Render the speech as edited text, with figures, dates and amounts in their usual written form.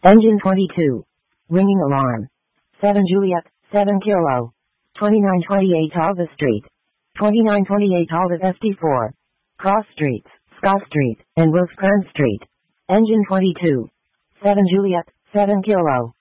Engine 22. Ringing alarm. 7 Juliet, 7 Kilo. 2928 Alva Street. 2928 Alva SD4. Cross Streets, Scott Street, and Rosecrans Street. Engine 22. 7 Juliet, 7 Kilo.